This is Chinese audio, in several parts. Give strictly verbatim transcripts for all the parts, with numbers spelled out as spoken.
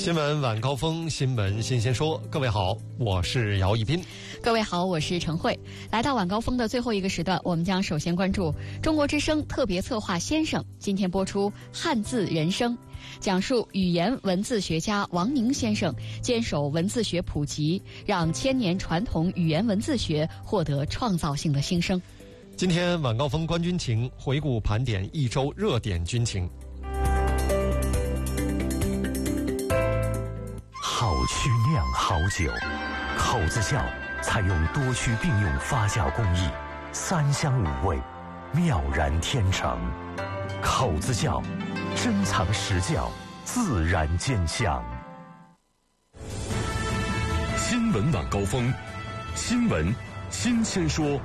新闻晚高峰，新闻新鲜说。各位好，我是姚一斌。 各位好，我是陈慧。来到晚高峰的最后一个时段，我们将首先关注中国之声特别策划先生今天播出《汉字人生》，讲述语言文字学家王宁先生坚守文字学普及，让千年传统语言文字学获得创造性的新生。 今天晚高峰观军情，回顾盘点一周热点军情。 好曲酿好酒，口子窖采用多区并用发酵工艺，三香五味，妙然天成。口子窖，珍藏实窖，自然见香。 新闻晚高峰，新闻新鲜说。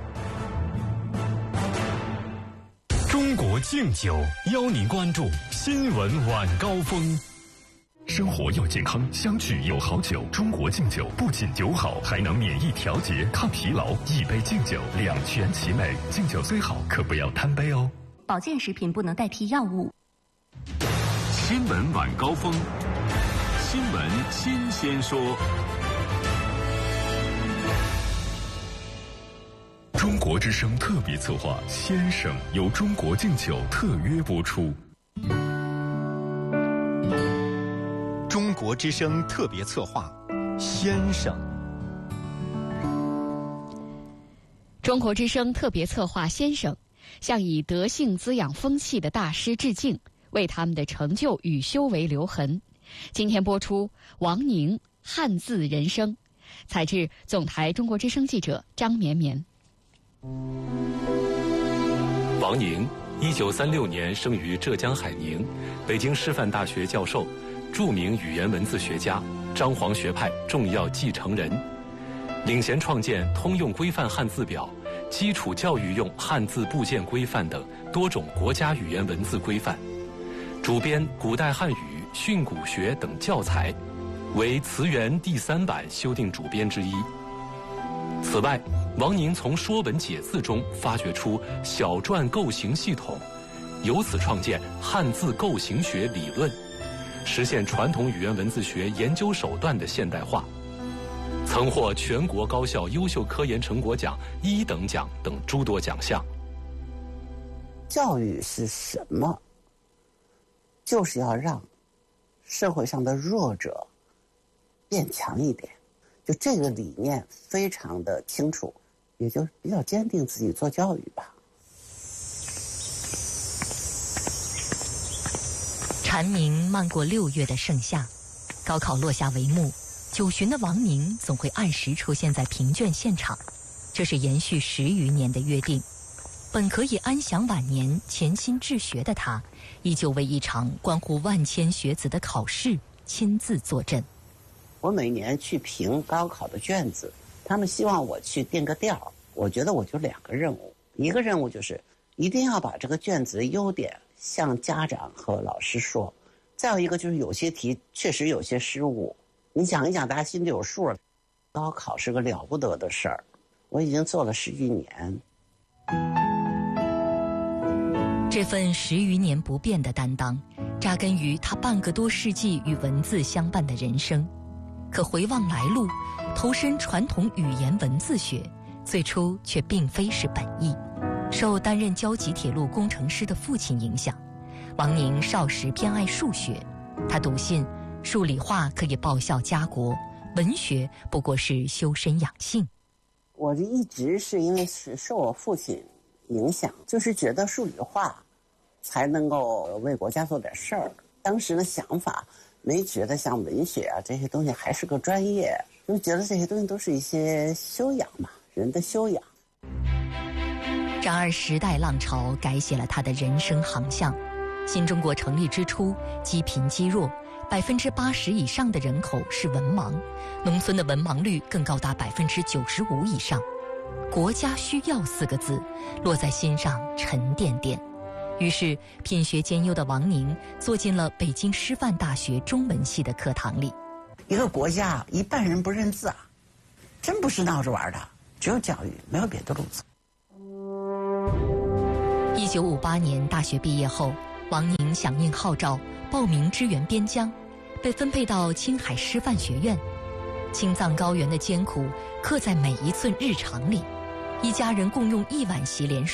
中国敬酒邀您关注新闻晚高峰。生活要健康，相聚有好酒。中国敬酒不仅酒好，还能免疫调节、抗疲劳。一杯敬酒，两全其美。敬酒虽好，可不要贪杯哦。 保健食品不能代替药物。 新闻晚高峰，新闻新鲜说。中国之声特别策划《先生》由中国敬酒特约播出。 中国之声特别策划《先生》。 中国之声特别策划《先生》，向以德性滋养风气的大师致敬，为他们的成就与修为留痕。今天播出王宁《汉字人生》，采制总台中国之声记者张绵绵。 王宁，一九三六年生于浙江海宁，北京师范大学教授，著名语言文字学家，张黄学派重要继承人，领衔创建《通用规范汉字表》、基础教育用汉字部件规范等多种国家语言文字规范，主编《古代汉语》《训诂学》等教材，为词源第三版修订主编之一。此外，王宁从《说文解字》中发掘出小篆构形系统，由此创建汉字构形学理论，实现传统语言文字学研究手段的现代化，曾获全国高校优秀科研成果奖一等奖等诸多奖项。 教育是什么？就是要让社会上的弱者变强一点，就这个理念非常的清楚，也就比较坚定自己做教育吧。 蝉鸣漫过六月的盛夏，高考落下帷幕，九旬的王宁总会按时出现在评卷现场，这是延续十余年的约定。本可以安享晚年、潜心治学的他，依旧为一场关乎万千学子的考试亲自坐镇。 我每年去评高考的卷子，他们希望我去定个调，我觉得我就两个任务，一个任务就是一定要把这个卷子的优点向家长和老师说，再有一个就是有些题确实有些失误，你讲一讲大家心里有数了。高考是个了不得的事儿，我已经做了十几年。 这份十余年不变的担当，扎根于他半个多世纪与文字相伴的人生。可回望来路，投身传统语言文字学，最初却并非是本意。受担任交集铁路工程师的父亲影响，王宁少时偏爱数学。他笃信数理化可以报效家国，文学不过是修身养性。 我这一直是因为是受我父亲影响，就是觉得数理化才能够为国家做点事儿。当时的想法没觉得像文学啊这些东西还是个专业，就觉得这些东西都是一些修养嘛，人的修养。 然而时代浪潮改写了他的人生航向。新中国成立之初，积贫积弱，百分之八十以上的人口是文盲，农村的文盲率更高达百分之九十五以上。国家需要四个字落在心上沉甸甸。于是品学兼优的王宁坐进了北京师范大学中文系的课堂里。 一个国家一半人不认字啊，真不是闹着玩的，只有教育，没有别的路子。 一九五八年大学毕业后，王宁响应号召报名支援边疆， 被分配到青海师范学院。青藏高原的艰苦刻在每一寸日常里，一家人共用一碗洗脸水。